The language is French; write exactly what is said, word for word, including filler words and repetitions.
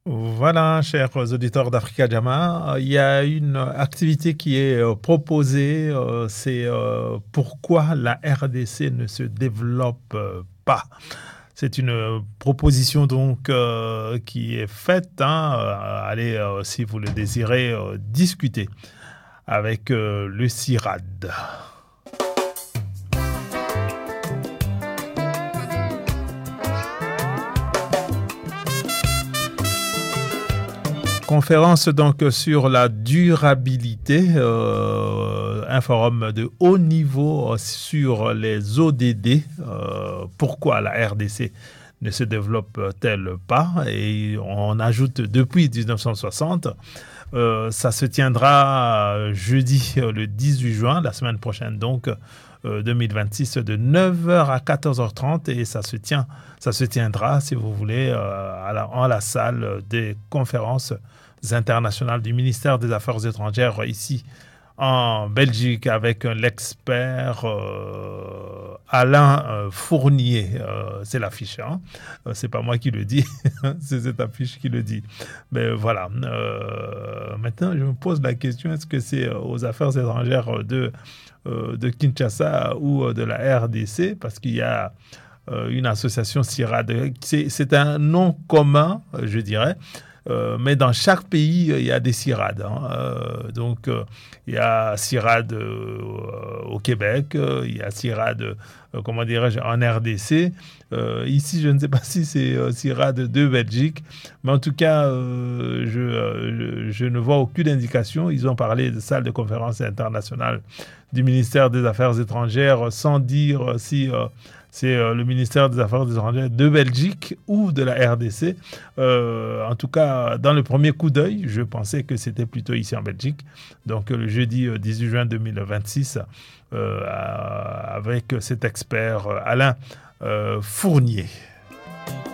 Voilà, chers auditeurs d'Africa Jama, il y a une activité qui est euh, proposée, euh, c'est euh, pourquoi la R D C ne se développe euh, pas. C'est une euh, proposition donc euh, qui est faite. Hein, euh, allez, euh, si vous le désirez, euh, discuter avec euh, le CIRAD. Conférence donc sur la durabilité, euh, un forum de haut niveau sur les O D D. Euh, pourquoi la R D C ne se développe-t-elle pas? Et on ajoute depuis dix-neuf cent soixante. Euh, ça se tiendra jeudi le dix-huit juin, la semaine prochaine donc, euh, deux mille vingt-six, de neuf heures à quatorze heures trente, et ça se tient, ça se tiendra, si vous voulez, euh, à la, en la salle des conférences internationales du ministère des Affaires étrangères ici en Belgique, avec l'expert euh, Alain euh, Fournier. Euh, c'est l'affiche, hein. Euh, c'est pas moi qui le dis, c'est cette affiche qui le dit. Mais voilà. Euh, maintenant, je me pose la question, est-ce que c'est aux affaires étrangères de, euh, de Kinshasa ou de la R D C? Parce qu'il y a euh, une association CIRAD. C'est, c'est un nom commun, je dirais. Euh, mais dans chaque pays, il y a des CIRAD. Hein. Euh, donc, euh, il y a CIRAD euh, au Québec, euh, il y a CIRAD, euh, comment dirais-je, en R D C. Euh, ici, je ne sais pas si c'est euh, CIRAD de Belgique, mais en tout cas, euh, je, euh, je ne vois aucune indication. Ils ont parlé de salle de conférence internationale du ministère des Affaires étrangères sans dire si euh, c'est euh, le ministère des Affaires étrangères de Belgique ou de la R D C. Euh, en tout cas, dans le premier coup d'œil, je pensais que c'était plutôt ici en Belgique. Donc le jeudi euh, dix-huit juin deux mille vingt-six, euh, avec cet expert euh, Alain euh, Fournier.